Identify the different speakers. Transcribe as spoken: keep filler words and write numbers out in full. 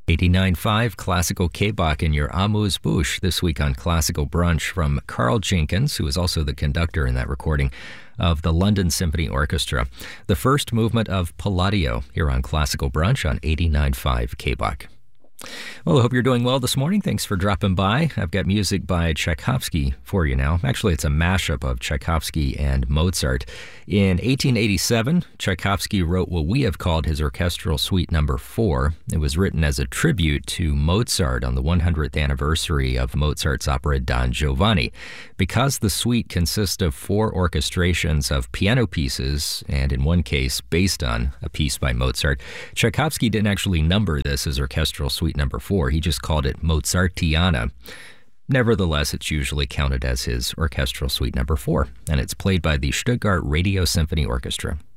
Speaker 1: eighty-nine point five Classical K-Bach in your Amuse Bouche this week on Classical Brunch from Carl Jenkins, who is also the conductor in that recording of the London Symphony Orchestra. The first movement of Palladio here on Classical Brunch on eighty-nine point five K-Bach. Well, I hope you're doing well this morning. Thanks for dropping by. I've got music by Tchaikovsky for you now. Actually, it's a mashup of Tchaikovsky and Mozart. In eighteen eighty-seven, Tchaikovsky wrote what we have called his Orchestral Suite Number four. It was written as a tribute to Mozart on the one hundredth anniversary of Mozart's opera Don Giovanni. Because the suite consists of four orchestrations of piano pieces, and in one case based on a piece by Mozart, Tchaikovsky didn't actually number this as Orchestral Suite Number four. He just called it Mozartiana. Nevertheless, it's usually counted as his Orchestral Suite Number four, and it's played by the Stuttgart Radio Symphony Orchestra.